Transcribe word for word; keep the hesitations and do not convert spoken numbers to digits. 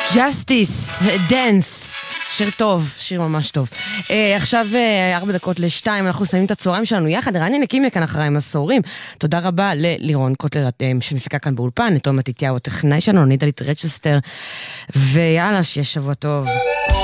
Justice, Dance, שיר טוב, שיר ממש טוב. Uh, עכשיו uh, ארבע דקות לשתיים, אנחנו שמים את הצהריים שלנו יחד, רני נקימיה כאן אחריי עם הסהורים. תודה רבה ללירון קוטלר, um, שמפיקה כאן באולפן, לתום מתתיהו, הטכנאי שלנו, נידלית רצ'סטר, ויאללה, שיהיה שבוע טוב.